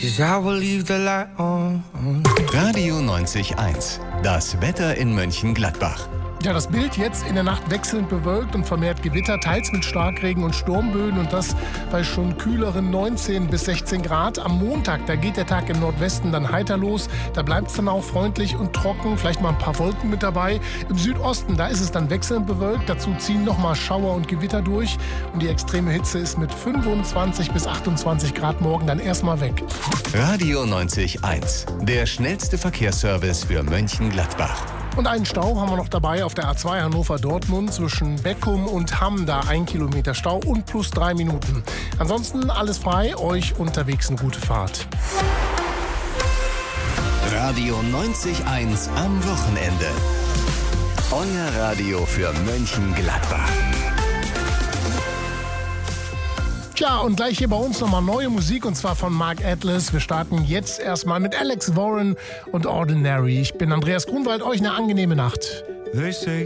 'cause I will leave the light on. Radio 90.1. Das Wetter in Mönchengladbach. Ja, das Bild jetzt in der Nacht wechselnd bewölkt und vermehrt Gewitter, teils mit Starkregen und Sturmböen und das bei schon kühleren 19 bis 16 Grad. Am Montag, da geht der Tag im Nordwesten dann heiter los. Da bleibt es dann auch freundlich und trocken, vielleicht mal ein paar Wolken mit dabei. Im Südosten, da ist es dann wechselnd bewölkt. Dazu ziehen nochmal Schauer und Gewitter durch. Und die extreme Hitze ist mit 25 bis 28 Grad morgen dann erstmal weg. Radio 90.1. Der schnellste Verkehrsservice für Mönchengladbach. Und einen Stau haben wir noch dabei auf der A2 Hannover-Dortmund zwischen Beckum und Hamm. Da 1 Kilometer Stau und plus 3 Minuten. Ansonsten alles frei, euch unterwegs eine gute Fahrt. Radio 90.1 am Wochenende. Euer Radio für Mönchengladbach. Tja, und gleich hier bei uns nochmal neue Musik, und zwar von Mark Atlas. Wir starten jetzt erstmal mit Alex Warren und Ordinary. Ich bin Andreas Grunwald, euch eine angenehme Nacht. They say